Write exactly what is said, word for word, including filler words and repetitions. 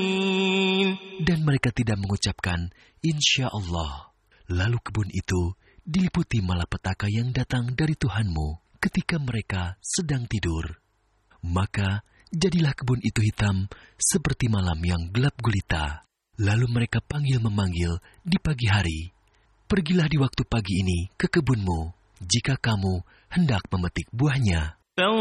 Dan mereka tidak mengucapkan insya Allah. Lalu kebun itu diliputi malapetaka yang datang dari Tuhanmu ketika mereka sedang tidur. Maka jadilah kebun itu hitam seperti malam yang gelap gulita. Lalu mereka panggil-memanggil di pagi hari. Pergilah di waktu pagi ini ke kebunmu, jika kamu hendak memetik buahnya.